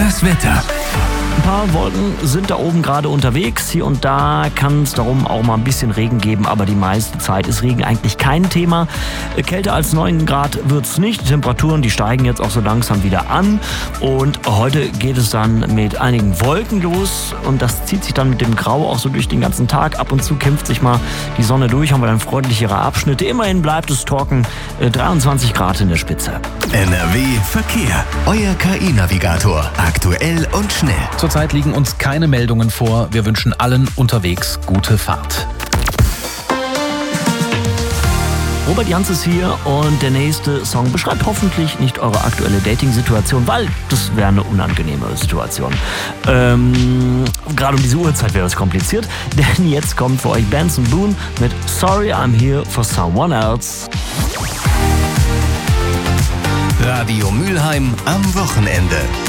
Das Wetter. Ein paar Wolken sind da oben gerade unterwegs. Hier und da kann es darum auch mal ein bisschen Regen geben, aber die meiste Zeit ist Regen eigentlich kein Thema. Kälter als 9 Grad wird es nicht. Die Temperaturen, die steigen jetzt auch so langsam wieder an. Und heute geht es dann mit einigen Wolken los. Und das zieht sich dann mit dem Grau auch so durch den ganzen Tag. Ab und zu kämpft sich mal die Sonne durch, haben wir dann freundlichere Abschnitte. Immerhin bleibt es trocken. 23 Grad in der Spitze. NRW Verkehr. Euer KI-Navigator. Aktuell und schnell. Zurzeit liegen uns keine Meldungen vor. Wir wünschen allen unterwegs gute Fahrt. Robert Jans ist hier und der nächste Song beschreibt hoffentlich nicht eure aktuelle Dating-Situation, weil das wäre eine unangenehme Situation. Gerade um diese Uhrzeit wäre es kompliziert, denn jetzt kommt für euch Benson Boone mit Sorry I'm Here for Someone Else. Radio Mülheim am Wochenende.